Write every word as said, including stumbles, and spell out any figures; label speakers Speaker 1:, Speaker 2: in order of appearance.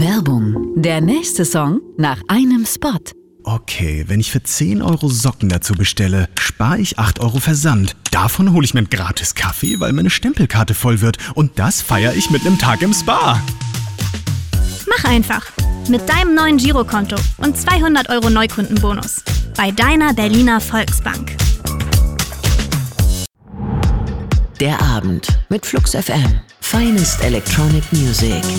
Speaker 1: Werbung. Der nächste Song nach einem Spot.
Speaker 2: Okay, wenn ich für zehn Euro Socken dazu bestelle, spare ich acht Euro Versand. Davon hole ich mir einen gratis Kaffee, weil meine Stempelkarte voll wird. Und das feiere ich mit einem Tag im Spa.
Speaker 3: Mach einfach. Mit deinem neuen Girokonto und zweihundert Euro Neukundenbonus. Bei deiner Berliner Volksbank.
Speaker 1: Der Abend mit Flux F M. Finest Electronic Music.